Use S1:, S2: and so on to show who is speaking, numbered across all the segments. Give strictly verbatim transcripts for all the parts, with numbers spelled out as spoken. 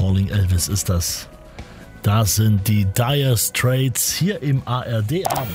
S1: Calling Elvis ist das. Das sind die Dire Straits hier im A R D-Abend.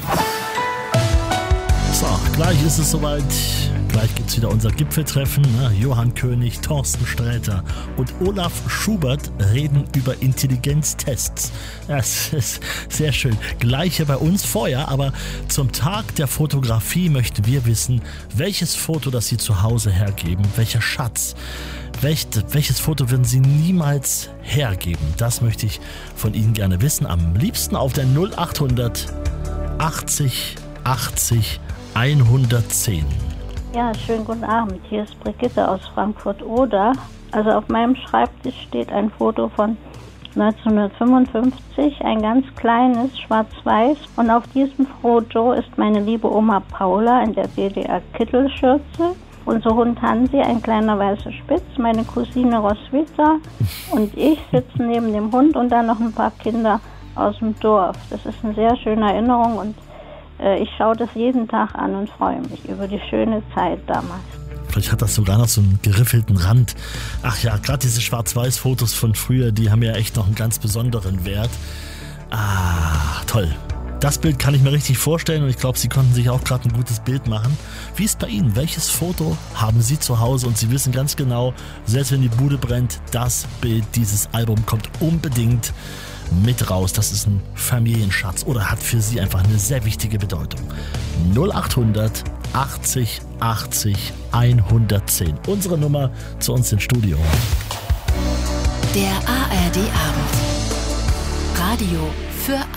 S1: So, gleich ist es soweit. Gleich gibt es wieder unser Gipfeltreffen. Ne? Johann König, Thorsten Sträter und Olaf Schubert reden über Intelligenztests. Das ist sehr schön. Gleich hier bei uns vorher, aber zum Tag der Fotografie möchten wir wissen, welches Foto, das Sie zu Hause hergeben, welcher Schatz, welch, welches Foto würden Sie niemals hergeben? Das möchte ich von Ihnen gerne wissen. Am liebsten auf der null acht hundert achtzig achtzig hundertzehn.
S2: Ja, schönen guten Abend. Hier ist Brigitte aus Frankfurt-Oder. Also auf meinem Schreibtisch steht ein Foto von neunzehnhundertfünfundfünfzig, ein ganz kleines, schwarz-weiß. Und auf diesem Foto ist meine liebe Oma Paula in der D D R-Kittelschürze. Unser Hund Hansi, ein kleiner weißer Spitz, meine Cousine Roswitha und ich sitzen neben dem Hund und dann noch ein paar Kinder aus dem Dorf. Das ist eine sehr schöne Erinnerung und ich schaue das jeden Tag an und freue mich über die schöne Zeit damals.
S1: Vielleicht hat das sogar noch so einen geriffelten Rand. Ach ja, gerade diese Schwarz-Weiß-Fotos von früher, die haben ja echt noch einen ganz besonderen Wert. Ah, toll. Das Bild kann ich mir richtig vorstellen und ich glaube, Sie konnten sich auch gerade ein gutes Bild machen. Wie ist bei Ihnen? Welches Foto haben Sie zu Hause und Sie wissen ganz genau, selbst wenn die Bude brennt, das Bild, dieses Album kommt unbedingt mit raus. Das ist ein Familienschatz oder hat für Sie einfach eine sehr wichtige Bedeutung. null acht hundert achtzig achtzig hundertzehn. Unsere Nummer zu uns ins Studio.
S3: Der A R D-Abend. Radio für